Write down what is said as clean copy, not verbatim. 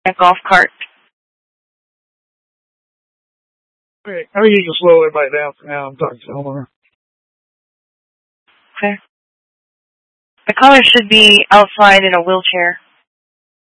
A golf cart. Okay, I think you can slow everybody down for now. I'm talking to the homeowner. Okay. The caller should be outside in a wheelchair.